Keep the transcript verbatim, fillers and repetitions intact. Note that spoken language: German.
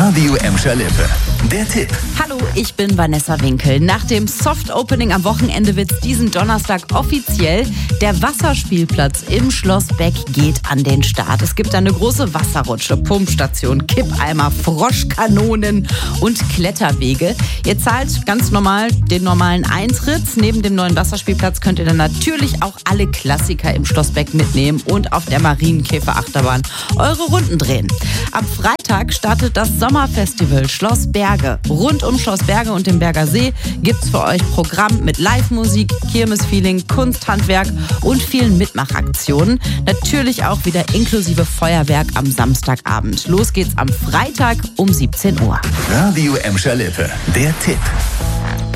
Radio Emscher Lippe. Der Tipp. Hallo, ich bin Vanessa Winkel. Nach dem Soft Opening am Wochenende wird's diesen Donnerstag offiziell. Der Wasserspielplatz im Schloss Beck geht an den Start. Es gibt eine große Wasserrutsche, Pumpstation, Kippeimer, Froschkanonen und Kletterwege. Ihr zahlt ganz normal den normalen Eintritt. Neben dem neuen Wasserspielplatz könnt ihr dann natürlich auch alle Klassiker im Schloss Beck mitnehmen und auf der Marienkäfer-Achterbahn eure Runden drehen. Am Freitag startet das Sommerfestival Schloss Berge. Rund um Schloss Berge und den Berger See gibt's für euch Programm mit Live-Musik, Kirmesfeeling, Kunsthandwerk und vielen Mitmachaktionen. Natürlich auch wieder inklusive Feuerwerk am Samstagabend. Los geht's am Freitag um siebzehn Uhr. Radio Emscher Lippe. Der Tipp.